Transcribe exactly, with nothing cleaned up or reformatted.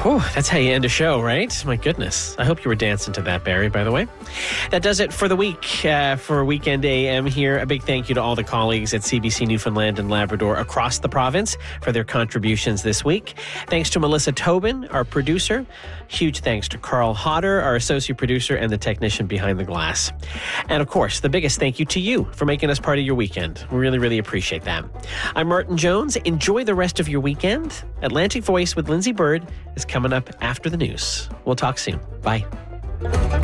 Whew, that's how you end a show, right? My goodness. I hope you were dancing to that, Barry, by the way. That does it for the week, uh, for Weekend A M here. A big thank you to all the colleagues at C B C Newfoundland and Labrador across the province for their contributions this week. Thanks to Melissa Tobin, our producer. Huge thanks to Carl Hodder, our associate producer and the technician behind the glass. And of course, the biggest thank you to you for making us part of your weekend. We really, really appreciate that. I'm Martin Jones. Enjoy the rest of your weekend. Atlantic Voice with Lindsay Bird is coming up after the news. We'll talk soon. Bye.